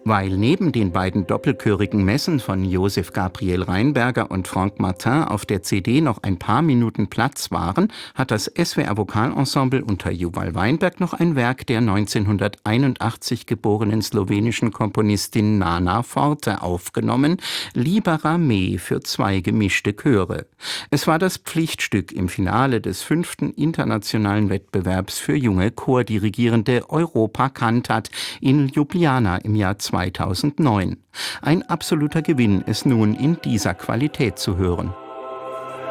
Weil neben den beiden doppelchörigen Messen von Josef Gabriel Rheinberger und Franck Martin auf der CD noch ein paar Minuten Platz waren, hat das SWR Vokalensemble unter Juval Weinberg noch ein Werk der 1981 geborenen slowenischen Komponistin Nana Forte aufgenommen, Libera me für 2 gemischte Chöre. Es war das Pflichtstück im Finale des 5. internationalen Wettbewerbs für junge Chordirigierende Europa Cantat in Ljubljana im Jahr 2009. Ein absoluter Gewinn, es nun in dieser Qualität zu hören.